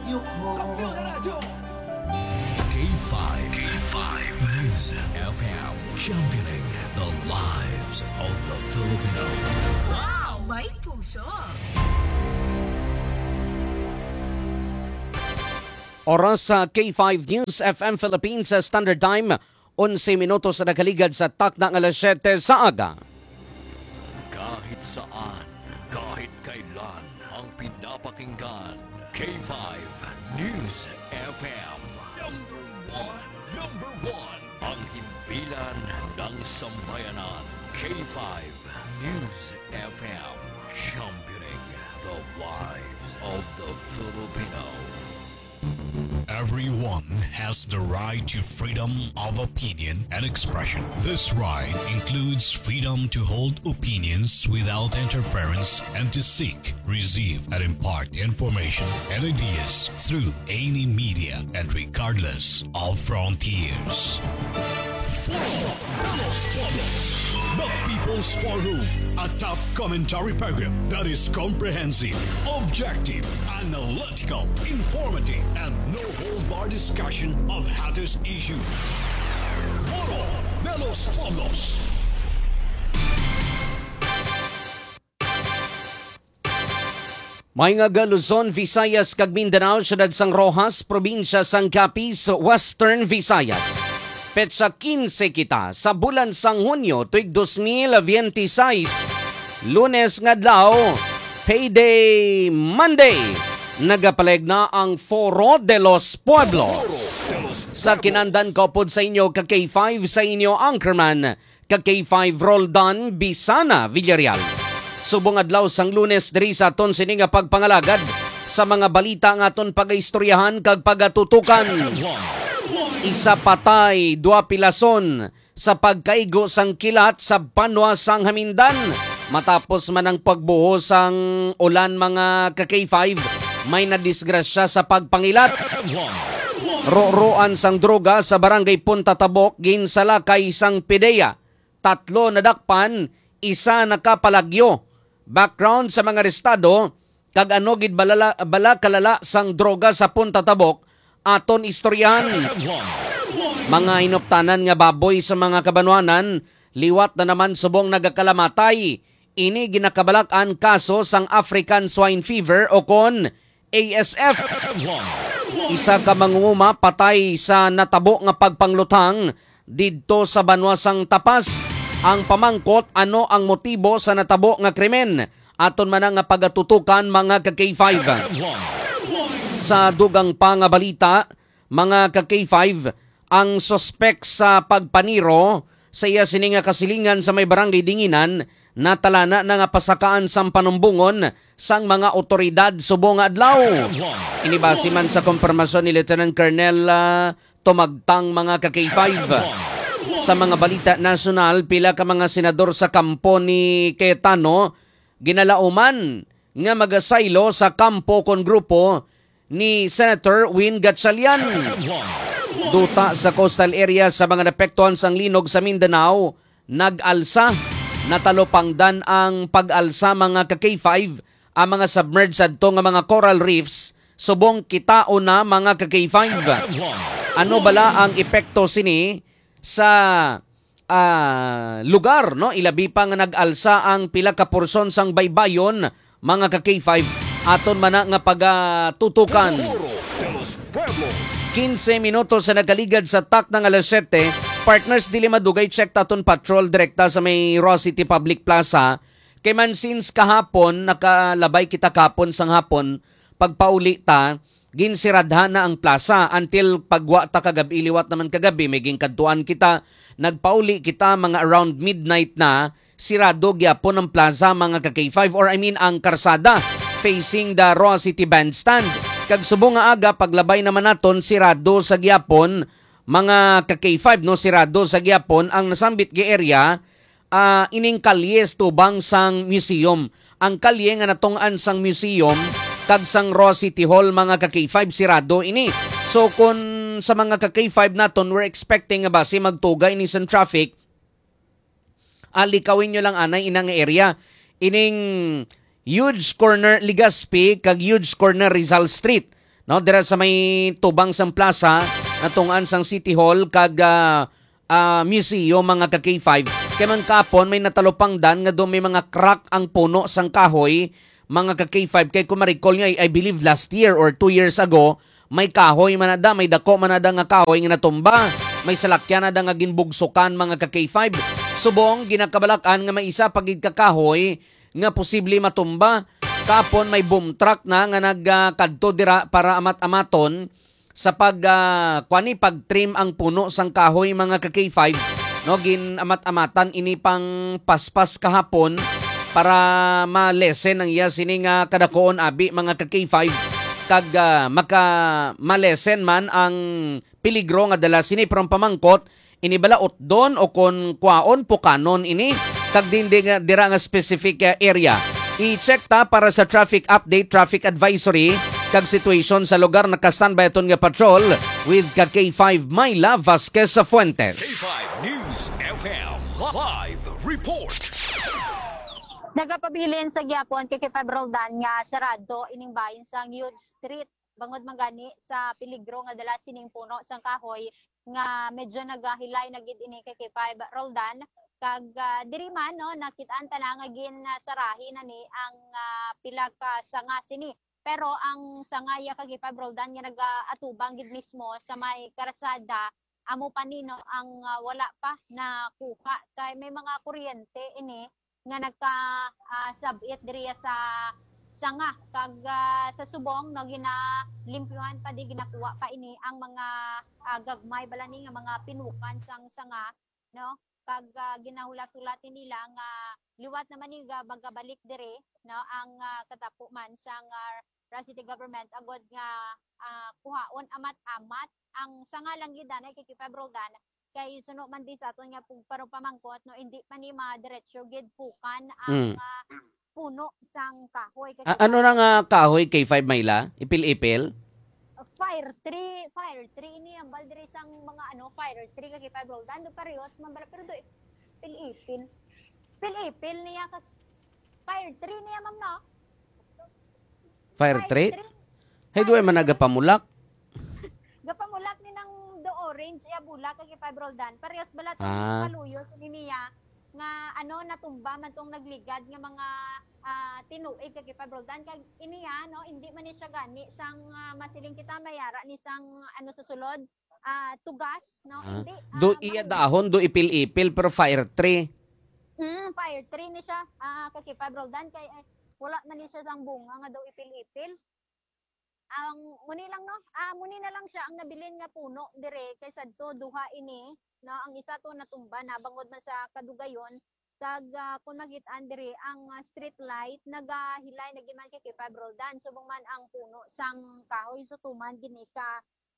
radyo ko. K5 News FM, championing the lives of the Filipino. Wow! May puso! Oras sa K5 News FM Philippines sa Standard Time, 11 minutos na nakaligad sa takdang alas 7 sa aga. Kahit saan, kahit kailan, ang pinapakinggan, K5 News FM. Number one, ang himpilan ng sambayanan, K5 News FM, championing the lives of the Filipino. Everyone has the right to freedom of opinion and expression. This right includes freedom to hold opinions without interference and to seek, receive, and impart information and ideas through any media and regardless of frontiers. The People's Forum, a top commentary program that is comprehensive, objective, analytical, informative, and no-hold-bar discussion of hottest issues. Foro de los Pueblos. May nga Luzon, Visayas, kag Mindanao, siyudad sang Rojas, probinsya sang Capiz, Western Visayas. Petsa 15 kita sa bulan sang Hunyo tuig 2026, Lunes nga adlaw, payday Monday. Nagapaleg na ang Foro de los Pueblos. Sa kinandan kaupod sa inyo ka K5 sa inyo anchorman, ka K5 Roldan Bisana Villarreal. Subong adlaw sang Lunes diri sa aton sini nga pagpangalagad sa mga balita nga aton pagaistoryahan kag pagatutukan. Isa patay, dua pilason sa pagkaigo sang kilat sa Banwa sang Hamindan. Matapos man ang pagbuhos sang ulan mga ka-K5, may nadisgrasya sa pagpangilat. Roan sang droga sa barangay Punta Tabok, ginsalakay sang PIDEA. 3 nadakpan, 1 nakapalagyo. Background sa mga arestado, kag ano gid bala kalala sang droga sa Punta Tabok, aton istoryahan. Mga hinuptanan nga baboy sa mga kabanwanan, liwat na naman subong nagakalamatay. Ini ginakabalak-an kaso sang African Swine Fever o kon ASF. Isa ka mangunguma patay sa natabo nga pagpanglutang didto sa Banwa sang Tapas. Ang pamangkot ano ang motibo sa natabo nga krimen. Aton man nga pagatutukan mga ka-K5. Sa dugang pa nga balita, mga ka-K5, ang sospek sa pagpaniro sa iya sini nga kasilingan sa may barangay Dinginan, natalana na nga pasakaan sang panumbungon sang mga otoridad subong adlaw. Inibasi man sa konfirmasyon ni Lieutenant Colonel Tumagtang mga ka-K5. Sa mga balita nasyonal, pila ka mga senador sa kampo ni Cayetano ginalauman nga magasaylo sa kampo kon grupo ni Senator Win Gatchalian. Duta sa coastal area sa mga napektuhan sang linog sa Mindanao, nag-alsa. Natalopangdan ang pag-alsa mga ka-K5 ang mga submerged adto nga mga coral reefs subong kitao na mga ka-K5. Ano bala ang epekto sini sa lugar, no? Ilabi pa nga nag-alsa ang pila ka porsyon sang baybayon mga ka-K5 aton man nga pagatutukan. 15 minutos sa nagaligad sa tak ng alas 7, partners dili madugay check taton patrol direkta sa may Roa City Public Plaza. Kay man since kahapon, nakalabay kita kahapon sang hapon, pagpauli ta, ginsiradhan na ang plaza until pagwa ta kagabi, liwat naman kagabi, may ginkaduan kita, nagpauli kita mga around midnight na, sirado gyapon ang plaza mga ka-K5 or I mean ang karsada facing the Roa City Bandstand. Kag subong nga aga paglabay naman naton sirado sa gyapon mga ka-K5 no, sirado sa gyapon ang nasambit gi area ining kalyes tubang sang museum. Ang kalye nga natung-an sang museum kag sang Roa City Hall mga ka-K5 sirado ini. So kung sa mga ka-K5 naton we're expecting nga basi magtugay ni sang traffic, alikawin nyo lang anay inang area. Ining Huge Corner Legazpi kag Huge Corner Rizal Street no, dira sa may tubang sang plaza natungan sang City Hall kag museum mga ka K5 kay man kapon may natalupang dan nga do may mga crack ang puno sang kahoy mga ka K5 kay kung ma-recall nyo, I believe last year or 2 years ago may kahoy manada, may dako manada nga kahoy nga natumba, may salakyan na nga ginbugsukan mga ka K5 subong ginakabalakan nga may isa pagid kakahoy nga posible matumba. Kapon may boom truck na nga nagkadto dira para amat-amaton sa pag-trim ang puno sang kahoy mga ka K5. No, gin amat-amatan ini pang paspas kahapon para malesen ang iya sining kadakoon abi mga ka K5 kag malesen man ang peligro nga dala sini from pamangkot inibalaot don o kon kwaon pukanon ini kag dindi nga dira nga specific area. I-check ta para sa traffic update, traffic advisory, kag situation sa lugar naka-standby aton nga patrol with ka K5 Myla Vasquez sa Fuentes. K5 News FM Live Report. Nagapabilin sa gyapon kay Roldan nga sarado ining bahin sa Huge Street bangod mangani sa peligro nga dala sining puno sang kahoy nga medyo nagahilay na gid ini kay 5 Roldan kag diri man no nakit-an ta na nga gin sarahi na ni ang pila ka sanga sini pero ang sangaya kay 5 Roldan nga nagaatubang gid mismo sa may karasada amo panino ang wala pa na kuha kay may mga kuryente ini nga nagka-sabit diri sa sanga kag sa subong no ginalimpyuhan pa di ginakuha pa ini ang mga gagmay bala ni nga mga pinukan sang sanga no kag ginahulat-hulat nila nga liwat naman ni bagabalik dire no ang katapo man sang city government agod nga kuhaon amat-amat ang sanga lang gid anay kay Roldan kay suno man di sa aton nga parang pamangkot no hindi pa ni madiretso gid pukan ang puno sang kahoy kasi Ano na nga kahoy K5 Myla? Ipil-ipil? fire tree ini ang baldiri sang mga fire tree kay Roldan do parehas man bala pero do pil-ipil niya ka fire tree niya ma'am no Fire tree? Hay duay man nagapamulak. Gapamulak ni nang do orange ya bulak kay Roldan parehas bala to kaluyos niya nga natumba man tong nagligad nga mga tinuig kay Roldan kag iniya no hindi man ni siya gani sang masiling kita mayara ni sang sa sulod tugas no hindi Do iya dahon do ipil-ipil pero fire tree. Fire tree ni siya kay Roldan kay wala man ni siya sang bunga nga daw ipil-ipil ang muni lang no muni na lang siya ang nabilin nga puno dire kay sadto duha ini no ang isa to natumba na bangod man sa kadugayon kag kun magit-an dire ang street light nagahilay nagiman kay Roldan subong man ang puno sang kahoy so tuman gini ka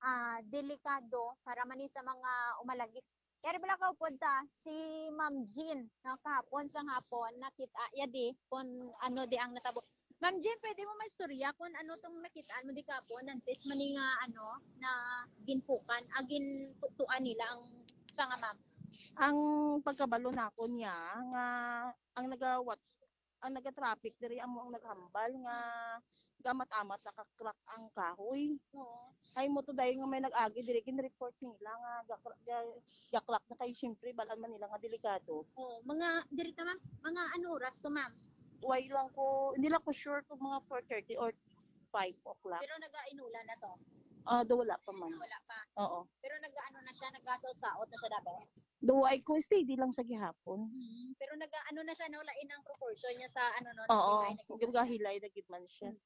delikado para man sa mga umalagit kaya bala ka upunta si Ma'am Jean na kahapon sang hapon nakita ya di kun di ang natabo. Ma'am Jean, pwede mo ma-istorya kung tong nakitaan mo di kapon nantes man nga na ginpukan agin tutuan nila ang sanga ma'am. Ang pagkabalo nako niya nga ang naga-traffic diri amo ang naghambal nga gamat-amat naka-crack ang kahoy. Oo. Ay mo to dayon nga may nag-agi diri kin-report nila nga ga-crack na kay syempre balan man nila nga delikado. Oo, mga diri ta ma'am, mga oras to ma'am? Why lang ko, hindi lang ko sure kung mga 4:30 or 5 o'clock. Pero nagainulan na to. Do wala pa man. Wala pa. Oo. Pero na siya, nagasaot-saot na siya dapat. Do ay ko steady lang sa gihapon. Pero na siya no lain ang proportion niya sa Oo, gahilay na gid man siya.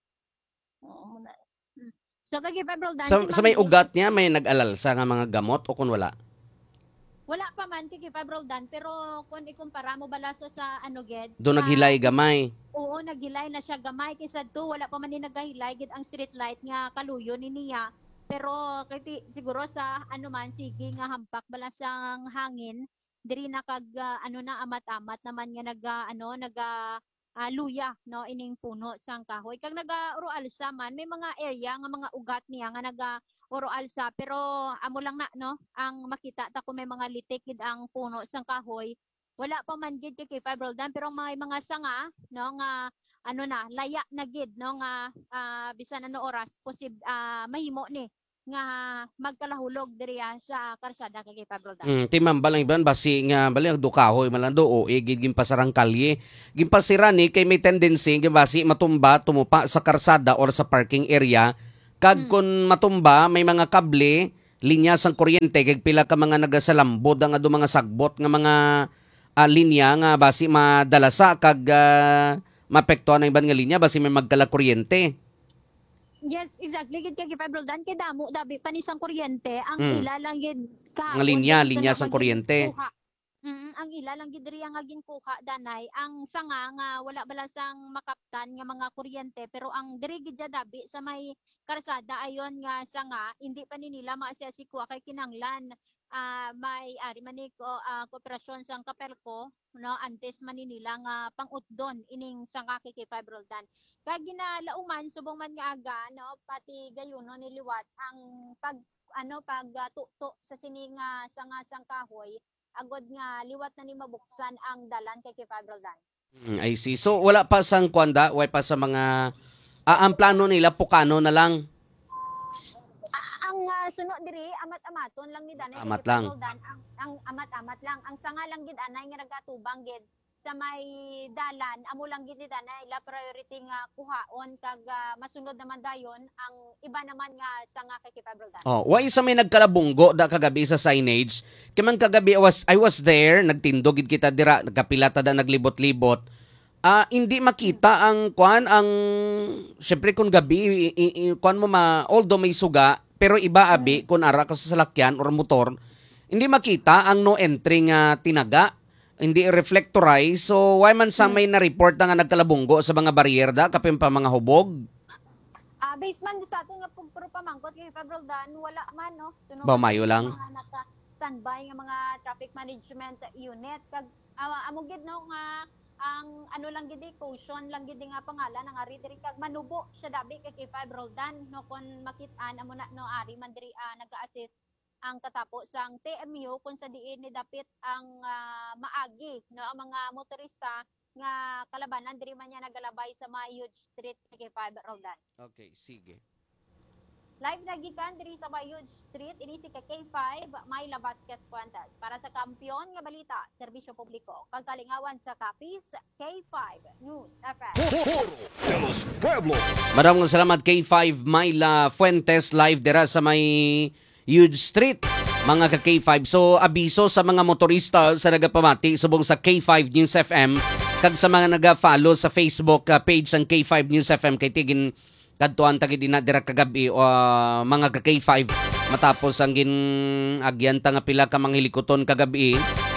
Oo muna. So kay Roldan Sa may ugat niya may nag-alalsa nga mga gamot o kun wala? wala pa man kay Roldan pero kung ikumpara mo bala sa ged Do naghilay gamay. oo naghilay na siya gamay kaysa to wala pa man ni nagahilay gid ang street light nga kaluyo ni niya pero kay siguro sa man sige nga hampak bala sang hangin diri na kag na amat-amat naman nga luya no ining puno sang kahoy kag naga-oro alsa man may mga area nga mga ugat niya nga naga-oro alsa pero amo lang na no ang makita ta kung may mga litik gid ang puno sang kahoy wala pa man gid kay Roldan pero may mga sanga no nga ano na laya na gid no nga bisan ano oras mahimo ni nga magkalahulog diriya sa karsada kay Pablo Dan. Timam balang iban basi nga bali dukahoy malando o igid gimpasarang kalye. Gimpasira ni kay may tendency nga basi matumba tumupa sa karsada or sa parking area. Kag kun matumba may mga kable linya sang kuryente kag pila ka mga nagasalambod nga do mga sagbot nga mga linya nga basi madalasa kag mapektuhan ang iban nga linya basi may magkala kuryente. Yes, exactly. Gid kay Pablo Dan kay damo dabi panisang kuryente ang ila lang gid ka. Ang linya sang kuryente. Ang ila lang gid diri nga ginkuha danay ang sanga nga wala bala sang makaptan nga mga kuryente pero ang diri gid dabi sa may karsada ayon nga sanga hindi pa ni nila maasya-sikwa kay kinanglan may ari man ni kooperasyon sang Kapelco no antes man ni nila nga pangutdon ining sanga kay Pablo Dan. Kag ginalauman subong man nga aga no pati gayuno niliwat ang pagtuto sa sining sanga sang kahoy agod nga liwat na ni mabuksan ang dalan kay Pablo Dan. I see. So wala pa sang kwanda, way pa sa mga ang plano nila pukano na lang. Ang sunod diri amat-amaton lang ni Danay Amat kay lang. Pablo Dan ang amat-amat lang ang sanga lang gid anay nga nagatubang gid sa may dalan amo lang gid ni Danay la priority nga kuhaon kag masunod naman dayon ang iba naman nga sanga kay Pablo Dan. Oh, why sa may nagkalabunggo da kagabi sa signage? Kamang kagabi I was there, nagtindog gid kita dira, nagkapilata da naglibot-libot. Hindi makita ang syempre kung gabi kuan mo although may suga pero iba abi kung ara ka sa salakyan or motor, hindi makita ang no entry nga tinaga. Hindi reflectorize. So, why man sa may na-report na nga nagkalabunggo sa mga bariyerda, kapin pa mga hubog? Based man sa ato nga puro pamangkot kay Pablo Dan, wala man, no? Mayo lang. Mga naka-standby nga mga traffic management unit. Kag, amugid, no, nga, ang ano lang gid caution lang gid nga pangalan ng ari diri kag manubo siya dabi kay Pablo Dan, no, kung makit-an amo na, no, ari man diri nag-assist ang katapo sang TMU kung sa diin ni dapit ang maagi no ang mga motorista nga kalabanan diri man niya nagalabay sa Mayud Street kay Pablo Dan. Okay, sige. Live na gikan diri sa Mayud Street ini si K5 Myla Vasquez Puantas para sa kampiyon nga balita serbisyo publiko kag kalingawan sa Capiz K5 News FM. De los Pueblos. Maraming salamat K5 Myla Fuentes live dira sa may Huge Street, mga ka-K5. So, abiso sa mga motorista sa nagapamati subong sa K5 News FM kag sa mga naga-follow sa Facebook page ng K5 News FM kay tigin kadtuan tagi din na dira kagabi o mga ka-K5 matapos ang agyanta nga pila ka mga hilikoton kagabi.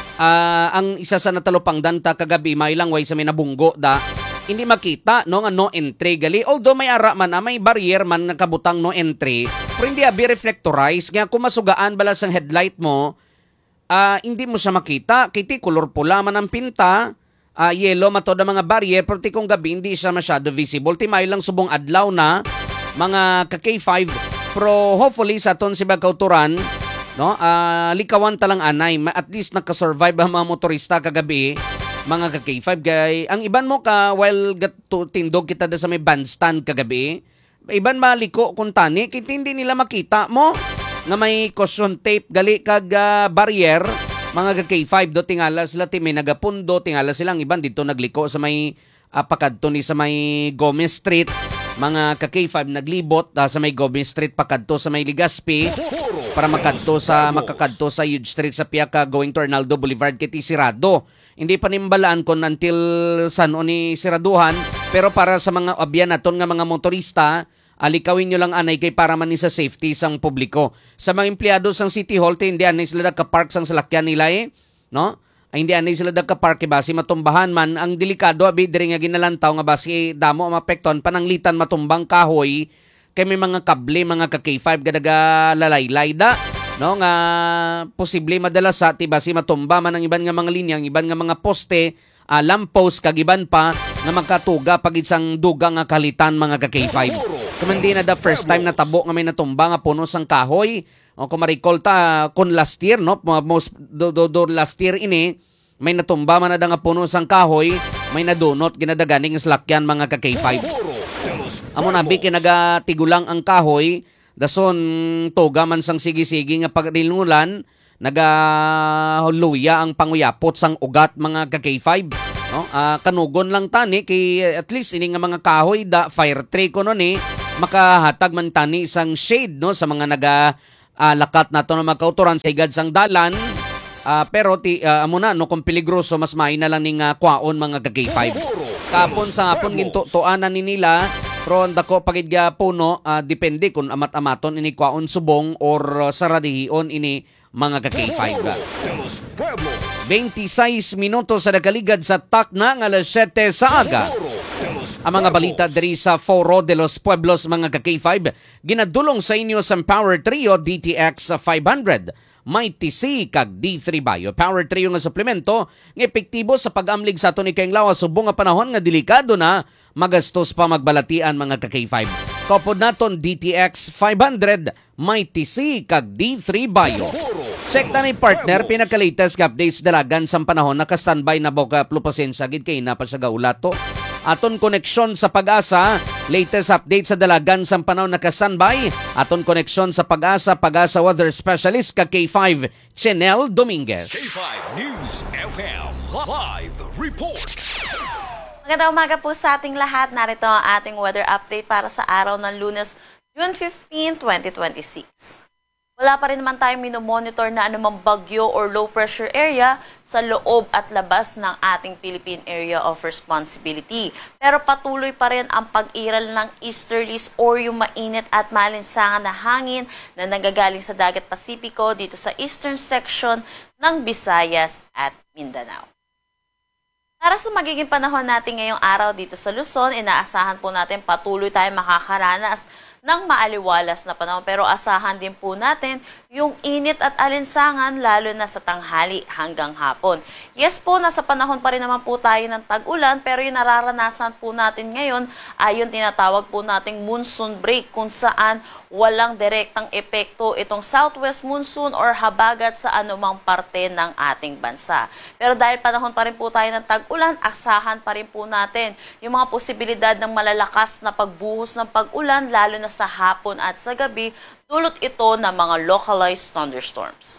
Ang isa sa natalupang danta kagabi mailang way sa may nabunggo da hindi makita no nga no entry gali although may ara man may barrier man nakabutang no entry pero hindi abi reflectorize nga kung masugaan bala sang headlight mo hindi mo siya makita kay ti color pula man ang pinta yellow matod ang mga barrier pero ti kung gabi hindi siya masyado visible ti may lang subong adlaw na mga ka-K5 pero hopefully sa ton si bagkauturan no likawan talang anay at least nakasurvive ang mga motorista kagabi mga ka-K5 gay. Ang iban mo ka while tindog kita da sa may bandstand kagabi. Iban maliko kung tani kit hindi nila makita mo nga may caution tape gali kag barrier mga ka-K5 do tingala sila ti may nagapundo tingala silang iban dito nagliko sa may pakadto ni sa may Gomez Street. Mga ka-K5 naglibot sa may Gomez Street pakadto sa may Legazpi para makakadto sa Huge Street sa Piaca going to Arnaldo Boulevard kiti sirado. Hindi pa nimbalaan kon until sano ni siraduhan pero para sa mga abyan naton nga mga motorista alikawin nyo lang anay kay para man ni sa safety sang publiko. Sa mga empleyado sang City Hall hindi anay sila nagka-park sang salakyan nila no? Hindi anay sila nagka-park basi matumbahan man ang delikado abi diri nga ginalantaw nga basi damo mapekton pananglitan matumbang kahoy kay may mga kable mga ka-K5 gadaga lalaylay da no nga posible madalas sa ti basi matumba man ang iban nga mga linya ang iban nga mga poste lamppost kag iban pa nga magkatuga pag isang duga nga kalitan mga ka-K5 kumandi na the first time na tabo nga may natumba nga puno sang kahoy o kung ma-recall ta kun last year no most do last year ini may natumba man na nga puno sang kahoy may nadunot ginadaganing slakyan mga ka K5. Foro de los Amo nabi Pueblos. kinagatiggulang ang kahoy, dason toga man sang sige-sige nga pagrilulan, nagahuluya ang panguyapot sang ugat mga ka K5. No? Kanugon lang tani kay at least ini nga mga kahoy da fire tray ko no ni makahatag man tani isang shade no sa mga lakat nato na magkauturan sa igad sang dalan. Pero amo na no kung peligroso mas may na lang ning kwaon mga ka K5. Kapon sa hapon gintuanan ni nila pero dako pagid ga puno depende kung amat-amaton ini kwaon subong or saradihion ini mga ka K5. De los Pueblos. 26 minutos sa nakaligad sa takna nga alas 7 sa aga. Foro de los Ang mga balita Pueblos. diri sa Foro de los Pueblos mga ka K5 ginadulong sa inyo sa Power Trio DTX 500. May TC kag D3 Bio. Power Trio nga suplemento nga epektibo sa pag-amlig sa aton ikayang lawas subong nga panahon nga delikado na magastos pa magbalatian mga ka K5. Kapod naton DTX 500 may TC kag D3 Bio. Check na ni partner pinaka-latest updates dalagan sa panahon naka-standby na boka pasensya gid kay na pa siya gaulato. Aton koneksyon sa Pag-asa, latest update sa dalagan sa panahon naka-standby. Aton koneksyon sa Pag-asa weather specialist ka K5 Chenel Dominguez. K5 News FM live report. Magandang umaga po sa ating lahat. Narito ang ating weather update para sa araw ng Lunes, June 15, 2026. Wala pa rin naman tayong minomonitor na anumang bagyo or low pressure area sa loob at labas ng ating Philippine Area of Responsibility. Pero patuloy pa rin ang pag-iral ng easterlies or yung mainit at malinsangan na hangin na nanggagaling sa dagat Pasipiko dito sa eastern section ng Visayas at Mindanao. Para sa magiging panahon natin ngayong araw dito sa Luzon, inaasahan po natin patuloy tayong makakaranas ng maaliwalas na panahon. Pero asahan din po natin yung init at alinsangan lalo na sa tanghali hanggang hapon. Yes po, nasa panahon pa rin naman po tayo ng tag-ulan pero yung nararanasan po natin ngayon ay yung tinatawag po nating monsoon break kung saan walang direktang epekto itong southwest monsoon or habagat sa anumang parte ng ating bansa. Pero dahil panahon pa rin po tayo ng tag-ulan, asahan pa rin po natin yung mga posibilidad ng malalakas na pagbuhos ng pag-ulan lalo na sa hapon at sa gabi, dulot ito ng mga localized thunderstorms.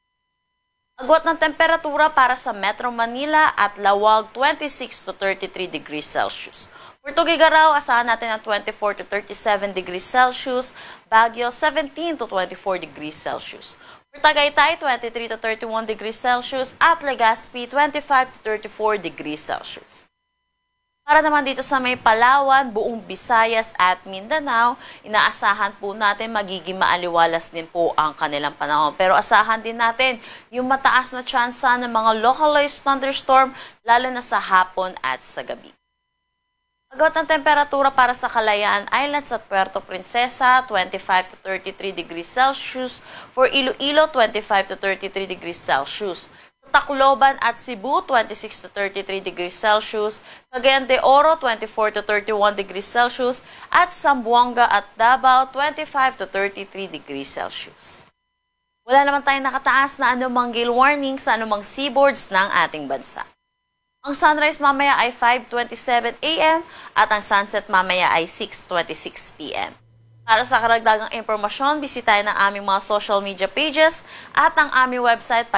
Agwat ng temperatura para sa Metro Manila at Lawag 26 to 33 degrees Celsius. For Tuguegarao, asahan natin ang 24 to 37 degrees Celsius, Baguio 17 to 24 degrees Celsius. For Tagaytay, 23 to 31 degrees Celsius at Legazpi 25 to 34 degrees Celsius. Para naman dito sa may Palawan, buong Visayas at Mindanao, inaasahan po natin magiging maaliwalas din po ang kanilang panahon. Pero asahan din natin yung mataas na tsansa ng mga localized thunderstorm lalo na sa hapon at sa gabi. Agwat ng temperatura para sa Calayan Islands at Puerto Princesa, 25 to 33 degrees Celsius. For Iloilo, 25 to 33 degrees Celsius. Tacloban at Cebu, 26 to 33 degrees Celsius, Cagayan de Oro, 24 to 31 degrees Celsius, at Zamboanga at Davao, 25 to 33 degrees Celsius. Wala naman tayong nakataas na anumang gale warning sa anumang seaboards ng ating bansa. Ang sunrise mamaya ay 5:27 a.m. at ang sunset mamaya ay 6:26 p.m. Para sa karagdagang impormasyon, bisitahin ang aming mga social media pages at ang aming website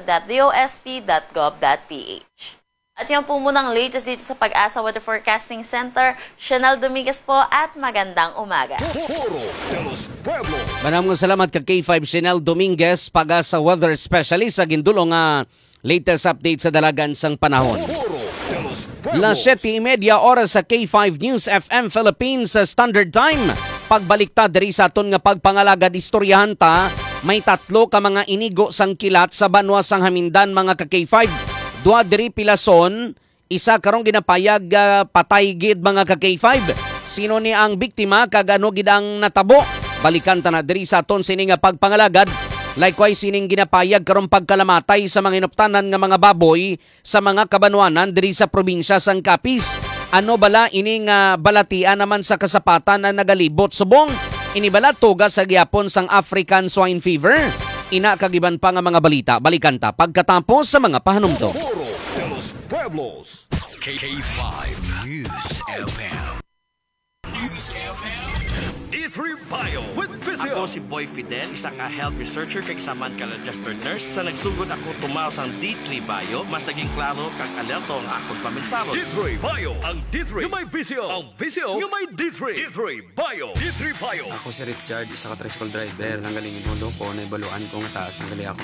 pag-asa.dost.gov.ph. At yan po muna ang latest dito sa Pag-asa Weather Forecasting Center. Chanel Dominguez po at magandang umaga. Foro de los Pueblos. Maraming salamat kay K5 Chenel Dominguez, Pag-asa weather specialist sa gindulong latest update sa dalagan sang panahon. Foro de los Las Pueblos. 7:30 oras sa K5 News FM Philippines sa Standard Time. Pagbaliktad diri sa aton nga pagpangalagad istoryahan ta, may 3 ka mga inigo sang kilat sa banwa sang Hamindan mga ka K5. 2 diri Pilason, 1 karong ginapayag patay gid mga ka K5. Sino ni ang biktima kag ano gid ang natabo? Balikan ta na diri sa aton sini nga pagpangalagad. Likewise, sining ginapayag karong pagkalamatay sa mga inuptanan nga mga baboy sa mga kabanwanan diri sa probinsya sang Capiz. Ano bala ining balatian naman sa kasapatan na nagalibot subong? Inibala tuga sa gyapon sang African swine fever. Ina kagiban pa nga mga balita. Balikan ta pagkatapos sa mga pahanumdom. Foro de los Pueblos. K5 News FM. News FM. D3 Bio with Visio. Ako si Boy Fidel, isa ka health researcher kay kasamaan ka registered nurse. Sa nagsugod ako tumaw sa D3 Bio, mas naging klaro kag alerto ang akong paminsaro. D3 Bio. Ang D3 yung may Visio. Ang Visio yung may D3. D3 Bio. D3 Bio. Ako si Richard, isa ka tricycle driver. Nanggaling mo ko, naibaluan ko nga taas. Nanggali ako